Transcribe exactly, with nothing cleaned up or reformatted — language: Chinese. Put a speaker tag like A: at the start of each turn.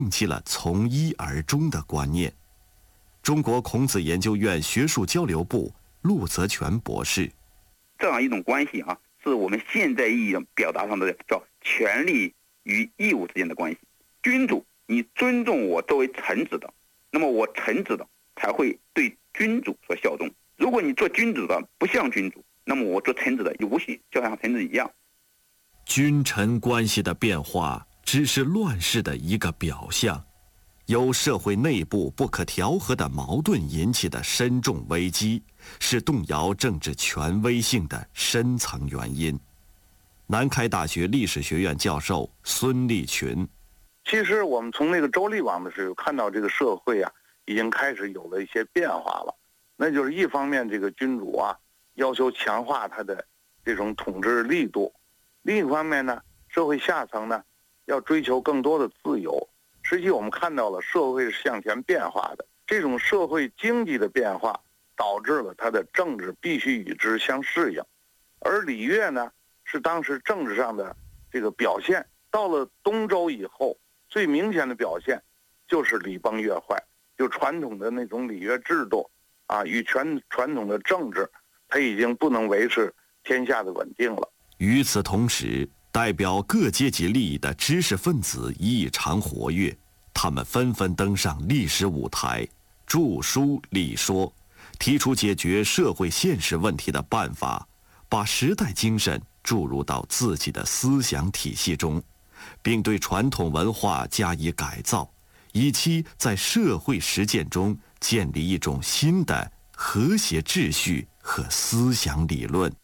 A: 摒弃了从一而终的观念。中国孔子研究院学术交流部陆泽全博士：
B: 这样一种关系啊，是我们现在意义表达上的叫权利与义务之间的关系。君主，你尊重我作为臣子的，那么我臣子的才会对君主所效忠。如果你做君主的不像君主，那么我做臣子的也无需就像臣子一样。
A: 君臣关系的变化只是乱世的一个表象，由社会内部不可调和的矛盾引起的深重危机，是动摇政治权威性的深层原因。南开大学历史学院教授孙立群：
C: 其实我们从那个周厉王的时候看到这个社会啊，已经开始有了一些变化了。那就是一方面，这个君主啊要求强化他的这种统治力度；另一方面呢，社会下层呢要追求更多的自由。实际我们看到了社会是向前变化的，这种社会经济的变化导致了他的政治必须与之相适应。而礼乐呢，是当时政治上的这个表现。到了东周以后，最明显的表现就是礼崩乐坏，就传统的那种礼乐制度啊，与全传统的政治，它已经不能维持天下的稳定了。
A: 与此同时，代表各阶级利益的知识分子异常活跃，他们纷纷登上历史舞台，著书立说，提出解决社会现实问题的办法，把时代精神注入到自己的思想体系中，并对传统文化加以改造，以期在社会实践中建立一种新的和谐秩序和思想理论。